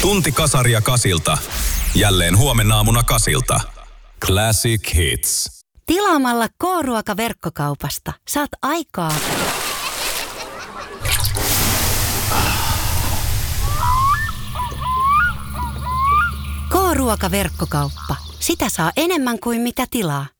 Tunti kasaria Kasilta. Jälleen huomenna aamuna 8. Classic Hits. Tilaamalla K-ruoka-verkkokaupasta saat aikaa. K-ruoka-verkkokauppa. Sitä saa enemmän kuin mitä tilaa.